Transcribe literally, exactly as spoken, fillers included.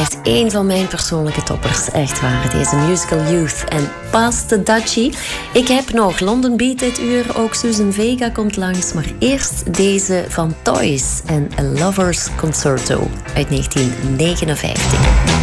blijft één van mijn persoonlijke toppers. Echt waar, deze musical Youth en Pass the Dutchie. Ik heb nog London Beat dit uur, ook Susan Vega komt langs. Maar eerst deze van Toys en A Lover's Concerto uit negentien negenenvijftig.